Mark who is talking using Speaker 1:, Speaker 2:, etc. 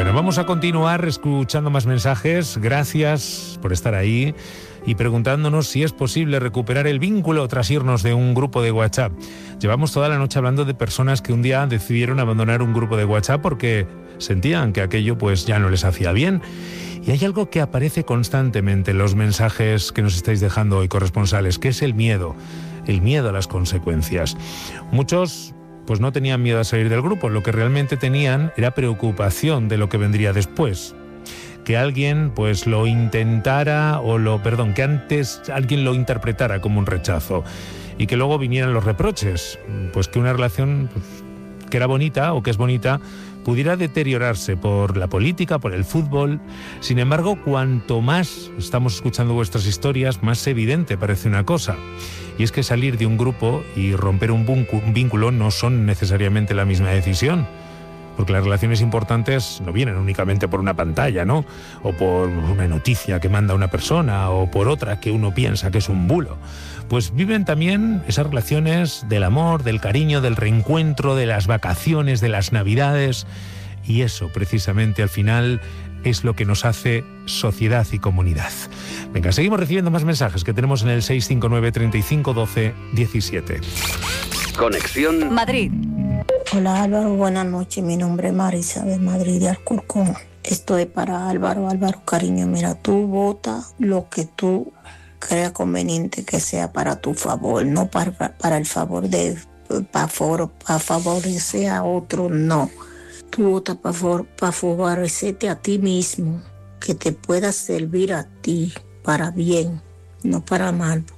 Speaker 1: Bueno, vamos a continuar escuchando más mensajes. Gracias por estar ahí y preguntándonos si es posible recuperar el vínculo tras irnos de un grupo de WhatsApp. Llevamos toda la noche hablando de personas que un día decidieron abandonar un grupo de WhatsApp porque sentían que aquello pues ya no les hacía bien. Y hay algo que aparece constantemente en los mensajes que nos estáis dejando hoy, corresponsales, que es el miedo a las consecuencias. Muchos pues no tenían miedo a salir del grupo, lo que realmente tenían era preocupación de lo que vendría después. Que alguien pues lo intentara que antes alguien lo interpretara como un rechazo y que luego vinieran los reproches, pues que una relación pues, que era bonita o que es bonita pudiera deteriorarse por la política, por el fútbol. Sin embargo, cuanto más estamos escuchando vuestras historias, más evidente parece una cosa. Y es que salir de un grupo y romper un vínculo no son necesariamente la misma decisión. Porque las relaciones importantes no vienen únicamente por una pantalla, ¿no? O por una noticia que manda una persona, o por otra que uno piensa que es un bulo. Pues viven también esas relaciones del amor, del cariño, del reencuentro, de las vacaciones, de las navidades. Y eso, precisamente, al final, es lo que nos hace sociedad y comunidad. Venga, seguimos recibiendo más mensajes que tenemos en el 659 35 12 17.
Speaker 2: Conexión Madrid.
Speaker 3: Hola Álvaro, buenas noches. Mi nombre es Marisa de Madrid de Alcorcón. Esto es para Álvaro. Álvaro, cariño, mira, tú vota lo que tú creas conveniente que sea para tu favor, no para el favor de para favorecer a otro, no. Tú vota para favorecerte a ti mismo, que te pueda servir a ti para bien, no para mal,